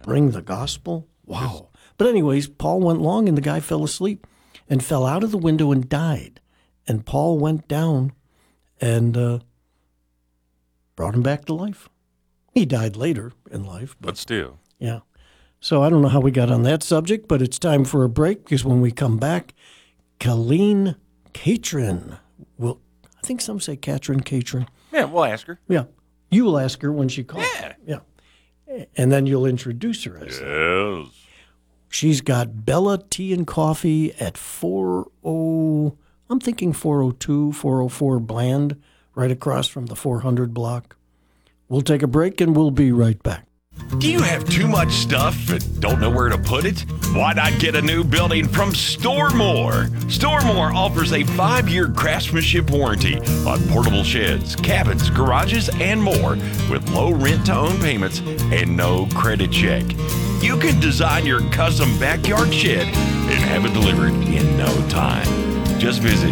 bring the gospel? Wow. But anyways, Paul went long and the guy fell asleep and fell out of the window and died. And Paul went down and brought him back to life. He died later in life. But still. Yeah. So I don't know how we got on that subject, but it's time for a break because when we come back, Colleen Catron will, I think some say Catron. Yeah, we'll ask her. Yeah. You will ask her when she calls. Yeah. And then you'll introduce her as that. Yes. She's got Bella Tea and Coffee at 402, 404 Bland, right across from the 400 block. We'll take a break and we'll be right back. Do you have too much stuff and don't know where to put it? Why not get a new building from Store More? Store More offers a 5-year craftsmanship warranty on portable sheds, cabins, garages, and more with low rent-to-own payments and no credit check. You can design your custom backyard shed and have it delivered in no time. Just visit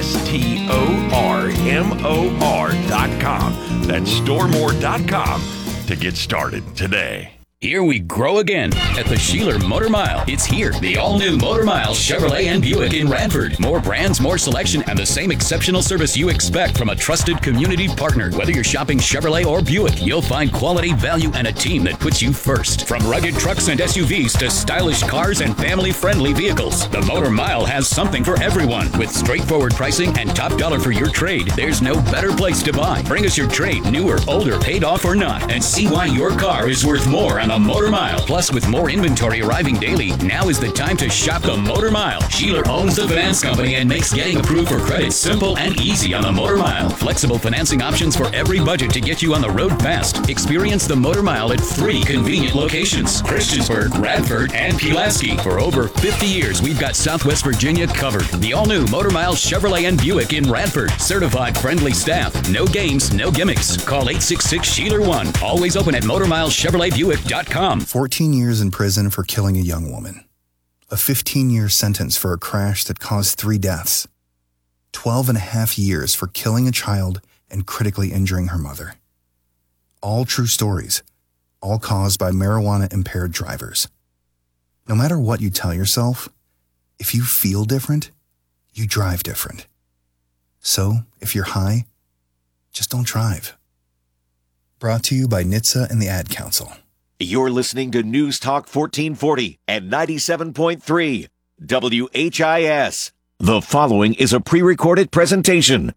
STORMOR.com. That's StoreMore.com to get started today. Here we grow again at the Sheeler Motor Mile. It's here, the all-new Motor Mile Chevrolet and Buick in Radford. More brands, more selection, and the same exceptional service you expect from a trusted community partner. Whether you're shopping Chevrolet or Buick, you'll find quality, value, and a team that puts you first. From rugged trucks and SUVs to stylish cars and family-friendly vehicles, the Motor Mile has something for everyone. With straightforward pricing and top dollar for your trade, there's no better place to buy. Bring us your trade, new or older, paid off or not, and see why your car is worth more on the Motor Mile. Plus, with more inventory arriving daily, now is the time to shop the Motor Mile. Sheeler owns the finance company and makes getting approved for credit simple and easy on the Motor Mile. Flexible financing options for every budget to get you on the road fast. Experience the Motor Mile at 3 convenient locations: Christiansburg, Radford, and Pulaski. For over 50 years, we've got Southwest Virginia covered. The all-new Motor Mile Chevrolet and Buick in Radford. Certified friendly staff. No games, no gimmicks. Call 866-SHEELER1. Always open at MotorMileChevroletBuick.com. 14 years in prison for killing a young woman. A 15-year sentence for a crash that caused 3 deaths. 12 and a half years for killing a child and critically injuring her mother. All true stories, all caused by marijuana-impaired drivers. No matter what you tell yourself, if you feel different, you drive different. So, if you're high, just don't drive. Brought to you by NHTSA and the Ad Council. You're listening to News Talk 1440 and 97.3 WHIS. The following is a pre-recorded presentation.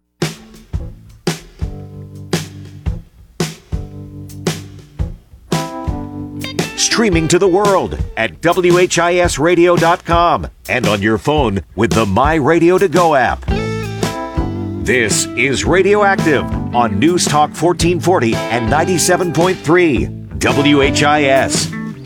Streaming to the world at WHISradio.com and on your phone with the My Radio To Go app. This is Radioactive on News Talk 1440 and 97.3 WHIS.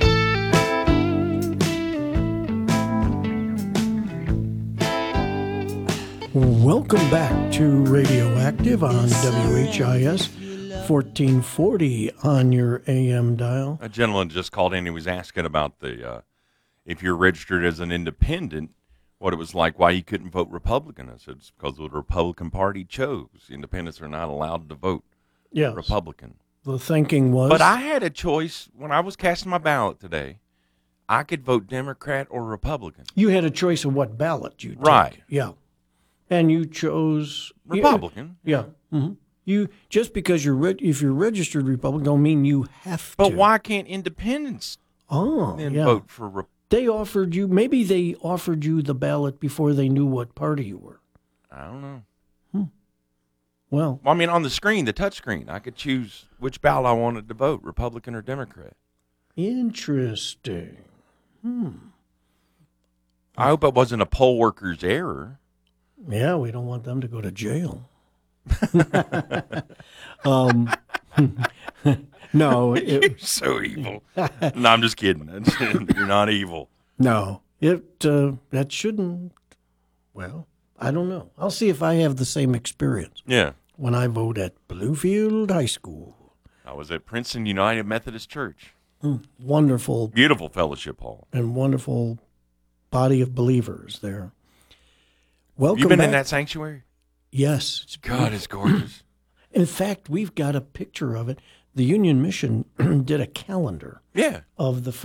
Welcome back to Radioactive on WHIS 1440 on your AM dial. A gentleman just called in. He was asking about the if you're registered as an independent, what it was like, why you couldn't vote Republican. I said it's because the Republican Party chose. Independents are not allowed to vote Republican. The thinking was... But I had a choice when I was casting my ballot today. I could vote Democrat or Republican. You had a choice of what ballot you took. Right. Yeah. And you chose... Republican. Yeah. Mm-hmm. You just because if you're registered Republican don't mean you have to. But why can't independents vote for Republican? Maybe they offered you the ballot before they knew what party you were. I don't know. Well, I mean, on the screen, the touch screen, I could choose which ballot I wanted to vote, Republican or Democrat. Interesting. I hope it wasn't a poll worker's error. Yeah, we don't want them to go to jail. No. You're so evil. No, I'm just kidding. You're not evil. No. That shouldn't... Well... I don't know. I'll see if I have the same experience. Yeah. When I vote at Bluefield High School. I was at Princeton United Methodist Church. Wonderful. Beautiful fellowship hall. And wonderful body of believers there. Welcome You been back. in that sanctuary? Yes. God, it's gorgeous. In fact, we've got a picture of it. The Union Mission did a calendar of the